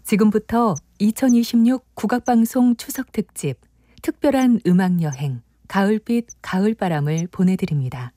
지금부터 2026 국악방송 추석 특집 특별한 음악여행 가을빛 가을바람을 보내드립니다.